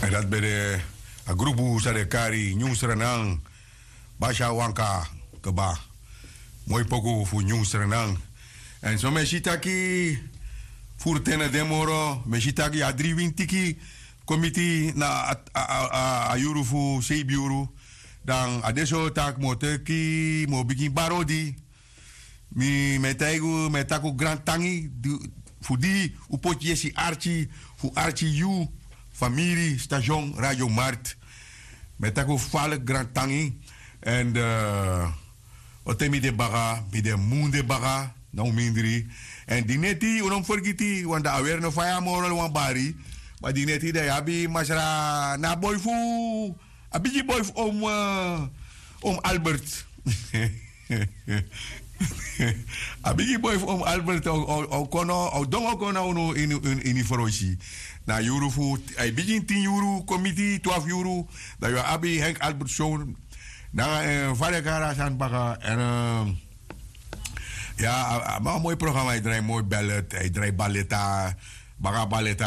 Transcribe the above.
En dat bij de groepu Sadekari, Nieuwsrenang, Basha Wanka, Keba. Mooi pokoe voor Nieuwsrenang. En zo mesitaki, voor tenen demoro, mesitaki a 3 wintiki, committee na ayuru voor Sebiuru. Dan adesso tak moteki, mo bikin barodi. Mi metaku grand tangi, voor die upotje si Archie, voor Archie U, familie, station, Radio Mart. Metaku fale grand tangi. En otemi de baga, mi de munde baga, nou mindri. En die neti, unom forgiti, want de awer no faya moral wan bari. Maar die neti de abi masra na boy fu, abiji boy om Albert. Abigi boy om Albert o kono o dongo kono no in forosi. Na euro fu ai begin 10 euro committee 12 euro da yo abi Henk Albert show na vale kara san baga en ja maar mooi programma hij draai mooi ballet hij draai balletta baga balletta